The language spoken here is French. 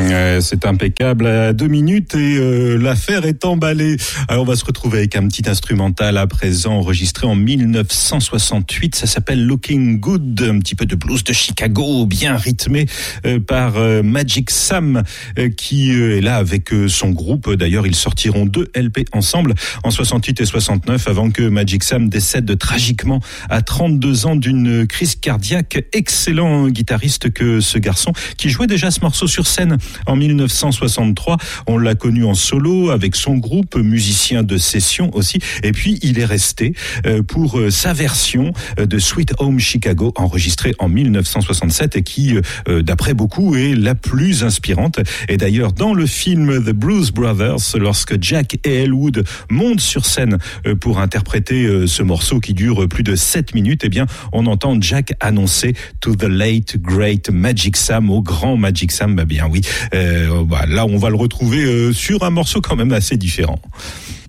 C'est impeccable à 2 minutes et l'affaire est emballée. Alors on va se retrouver avec un petit instrumental à présent enregistré en 1968. Ça s'appelle Looking Good, un petit peu de blues de Chicago, bien rythmé par Magic Sam qui est là avec son groupe. D'ailleurs, ils sortiront 2 LP ensemble en 68 et 69 avant que Magic Sam décède tragiquement à 32 ans d'une crise cardiaque. Excellent guitariste que ce garçon qui jouait déjà ce morceau sur scène en 1963. On l'a connu en solo avec son groupe, musicien de session aussi. Et puis, il est resté pour sa version de Sweet Home Chicago, enregistrée en 1967 et qui, d'après beaucoup, est la plus inspirante. Et d'ailleurs, dans le film The Blues Brothers, lorsque Jack et Elwood montent sur scène pour interpréter ce morceau qui dure plus de 7 minutes, eh bien, on entend Jack annoncer To the late great Magic Sam, au grand Magic Sam. Bah bien oui, là on va le retrouver sur un morceau quand même assez différent.